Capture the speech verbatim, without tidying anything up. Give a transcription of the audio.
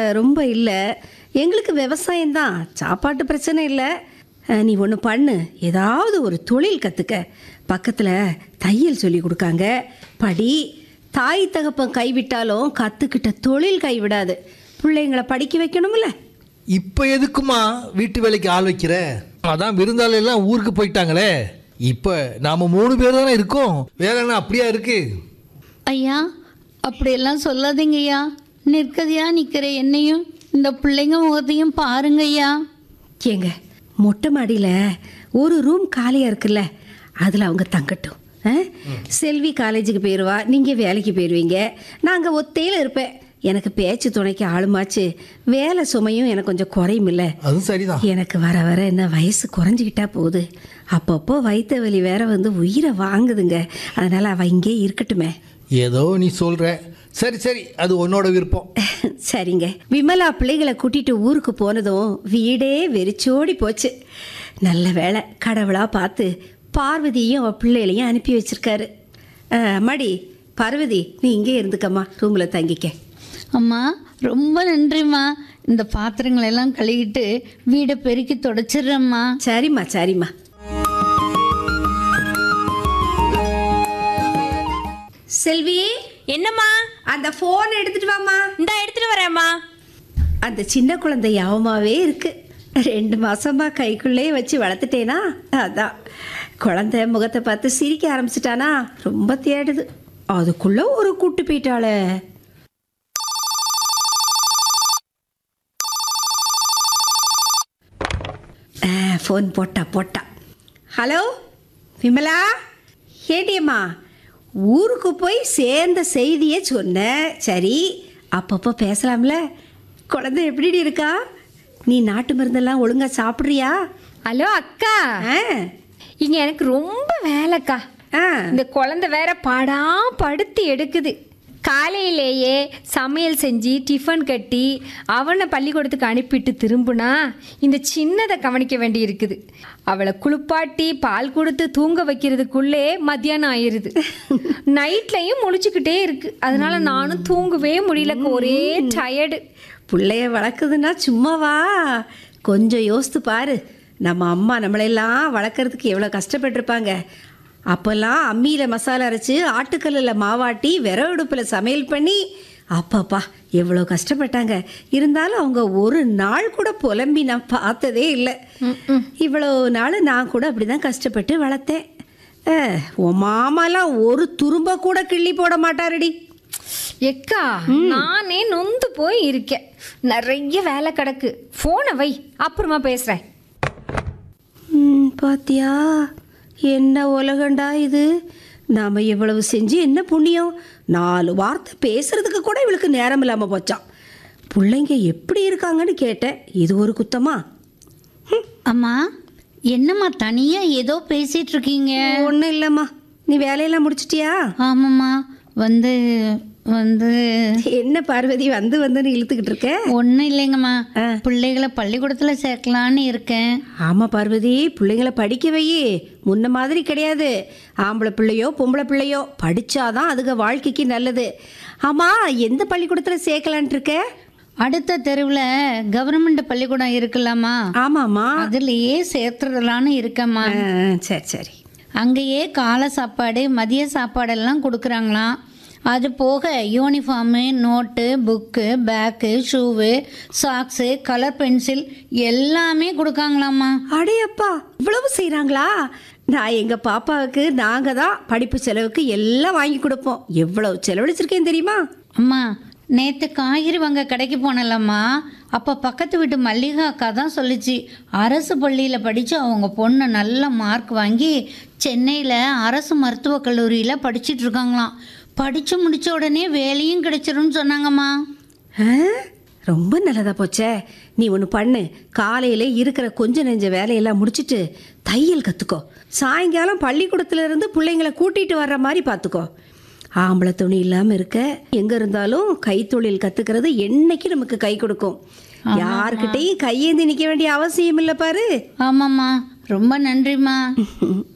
ரொம்ப இல்லை. எங்களுக்கு விவசாயம்தான், சாப்பாட்டு பிரச்சனை இல்லை. நீ ஒன்று பண்ணு, ஏதாவது ஒரு தொழில் கற்றுக்க. பக்கத்தில் தையல் சொல்லி கொடுக்காங்க, படி. தாய் தகப்பன் கைவிட்டாலும் கற்றுக்கிட்ட தொழில் கைவிடாது. பிள்ளைங்களை படிக்க வைக்கணும்ல. இப்போ எதுக்குமா வீட்டு வேலைக்கு ஆள் வைக்கிற? அதான் விருந்தாளி எல்லாம் ஊருக்கு போயிட்டாங்களே. இப்போ நாம் மூணு பேர் தானே இருக்கோம், வேற என்ன அப்படியா இருக்கு? ஐயா, அப்படியெல்லாம் சொல்லாதீங்க ஐயா. நிற்கதையா நிற்கிற என்னையும் இந்த பிள்ளைங்க முகத்தையும் பாருங்க ஐயா. ஏங்க, மொட்டை மாடியில் ஒரு ரூம் காலியாக இருக்குல்ல, அதில் அவங்க தங்கட்டும். செல்வி காலேஜுக்கு போயிடுவா, நீங்கள் வேலைக்கு போயிடுவீங்க. நாங்கள் ஒத்தையில் இருப்பேன். எனக்கு பேச்சு துணைக்கு ஆளுமாச்சு, வேலை சுமையும் எனக்கு கொஞ்சம் குறையும் இல்லை. அதுவும் சரிதான். எனக்கு வர வர என்ன வயசு குறைஞ்சிக்கிட்டா போகுது. அப்பப்போ வயிற்று வலி வேற வந்து உயிரை வாங்குதுங்க. அதனால் அவள் இங்கே இருக்கட்டுமே. ஏதோ நீ சொல்கிற. சரி சரி, அது உன்னோட விருப்பம். சரிங்க. விமலா பிள்ளைகளை கூட்டிகிட்டு ஊருக்கு போனதும் வீடே வெறிச்சோடி போச்சு. நல்ல வேலை, கடவுளாக பார்த்து பார்வதியும் அவள் பிள்ளைகளையும் அனுப்பி வச்சிருக்காரு. மடி பார்வதி, நீ இங்கே இருந்துக்கம்மா, ரூமில் தங்கிக்க. அம்மா ரொம்ப நன்றிம்மா. இந்த பாத்திரங்களெல்லாம் கழுவிட்டு வீடை பெருக்கி தொடச்சிடுறேம்மா. சரிம்மா சரிம்மா. செல்வி, என்னம்மா? அந்த ஃபோன் எடுத்துட்டு வாம்மா. இந்த எடுத்துட்டு வரேம்மா. அந்த சின்ன குழந்தை யாவமாவே இருக்கு. ரெண்டு மாசமா கைக்குள்ளே வச்சு வளர்த்துட்டேனா, அதான் குழந்தை முகத்தை பார்த்து சிரிக்க ஆரம்பிச்சிட்டானா ரொம்ப தேடுது. அதுக்குள்ள ஒரு கூட்டு போயிட்டாளே. ஃபோன் போட்டா போட்டா. ஹலோ விமலா, ஏடியம்மா, ஊருக்கு போய் சேர்ந்த செய்தியே சொன்ன. சரி, அப்பப்போ பேசலாம்ல. குழந்தை எப்படி இருக்கா? நீ நாட்டு மருந்தெல்லாம் ஒழுங்கா சாப்பிட்றியா? ஹலோ அக்கா, இங்க எனக்கு ரொம்ப வேலைக்கா. இந்த குழந்தை வேற பாடா படுத்து எடுக்குது. காலையிலேயே சமையல் செஞ்சு டிஃபன் கட்டி அவனை பள்ளிக்கூடத்துக்கு அனுப்பிட்டு திரும்பினா இந்த சின்னதை கவனிக்க வேண்டி இருக்குது. அவளை குளிப்பாட்டி பால் கொடுத்து தூங்க வைக்கிறதுக்குள்ளே மத்தியானம் ஆயிடுது. நைட்லையும் முழிச்சுக்கிட்டே இருக்கு. அதனால நானும் தூங்கவே முடியல, ஒரே டயர்டு. பிள்ளைய வளர்க்குதுன்னா சும்மாவா? கொஞ்சம் யோசித்து பாரு. நம்ம அம்மா நம்மளையெல்லாம் வளர்க்குறதுக்கு எவ்வளோ கஷ்டப்பட்டிருப்பாங்க. அப்போல்லாம் அம்மியில் மசாலா அரைச்சி ஆட்டுக்கல்லில் மாவாட்டி விறகு அடுப்பில் சமையல் பண்ணி அப்பாப்பா எவ்வளோ கஷ்டப்பட்டாங்க. இருந்தாலும் அவங்க ஒரு நாள் கூட புலம்பி நான் பார்த்ததே இல்லை. இவ்வளோ நாள் நான் கூட அப்படி தான் கஷ்டப்பட்டு வளர்த்தேன். உன் மாமாலாம் ஒரு துரும்ப கூட கிள்ளி போட மாட்டாரடி. எக்கா, நானே நொந்து போய் இருக்கேன். நிறைய வேலை கிடக்கு. ஃபோனை வை, அப்புறமா பேசுகிறேன். பாத்தியா, என்ன உலகண்டா இது. நாம் இவ்வளவு செஞ்சு என்ன புண்ணியம். நாலு வார்த்தை பேசுறதுக்கு கூட இவளுக்கு நேரம் இல்லாமல் போச்சான். பிள்ளைங்க எப்படி இருக்காங்கன்னு கேட்டேன். இது ஒரு குத்தமா? அம்மா, என்னம்மா தனியா ஏதோ பேசிட்டு இருக்கீங்க? ஒன்றும் இல்லைம்மா. நீ வேலையெல்லாம் முடிச்சிட்டியா? ஆமாம்மா. வந்து வந்து என்ன பார்வதி வந்து வந்துன்னு இழுத்துக்கிட்டு இருக்க? ஒன்றும் இல்லைங்கம்மா, பிள்ளைகளை பள்ளிக்கூடத்தில் சேர்க்கலான்னு இருக்கேன். ஆமாம் பார்வதி, பிள்ளைங்களை படிக்க வை. முன்ன மாதிரி கிடையாது. ஆம்பளை பிள்ளையோ பொம்பளை பிள்ளையோ படித்தாதான் அதுக வாழ்க்கைக்கு நல்லது. ஆமாம், எந்த பள்ளிக்கூடத்தில் சேர்க்கலான்ட்டு இருக்க? அடுத்த தெருவில் கவர்மெண்ட் பள்ளிக்கூடம் இருக்குல்லாமா? ஆமாம்மா, அதுலேயே சேர்த்துடலான்னு இருக்கேம்மா. சரி சரி. அங்கேயே காலை சாப்பாடு மதிய சாப்பாடெல்லாம் கொடுக்குறாங்களாம். அது போக யூனிஃபார்மு, நோட்டு, புக்கு, பேக்கு, ஷூவு, சாக்ஸு, கலர் பென்சில் எல்லாமே கொடுக்காங்களாம்மா. அடையப்பா, இவ்வளவு செய்கிறாங்களா? நான் எங்கள் பாப்பாவுக்கு நாங்கள் தான் படிப்பு செலவுக்கு எல்லாம் வாங்கி கொடுப்போம். எவ்வளவு செலவழிச்சிருக்கேன் தெரியுமா? அம்மா, நேற்று காய்கறி வாங்க கடைக்கு போனலம்மா. அப்போ பக்கத்து வீட்டு மல்லிகா அக்கா தான் சொல்லிச்சு, அரசு பள்ளியில் படித்து அவங்க பொண்ணு நல்ல மார்க் வாங்கி சென்னையில் அரசு மருத்துவக் கல்லூரியில் படிச்சுட்டு இருக்காங்களாம். படித்து முடித்த உடனே வேலையும் கிடைச்சிரும்னு சொன்னாங்கம்மா. ரொம்ப நல்லதா போச்சே. நீ ஒன்று பண்ணு, காலையில் இருக்கிற கொஞ்ச நெஞ்ச வேலையெல்லாம் முடிச்சுட்டு தையல் கற்றுக்கோ. சாயங்காலம் பள்ளிக்கூடத்துலேருந்து பிள்ளைங்களை கூட்டிகிட்டு வர்ற மாதிரி பார்த்துக்கோ. ஆம்பளை துணி இல்லாமல் இருக்க, எங்கே இருந்தாலும் கைத்தொழில் கற்றுக்கிறது என்னைக்கு நமக்கு கை கொடுக்கும். யாருக்கிட்டையும் கையேந்தி நிற்க வேண்டிய அவசியம் இல்லை பாரு. ஆமாம்மா, ரொம்ப நன்றிம்மா.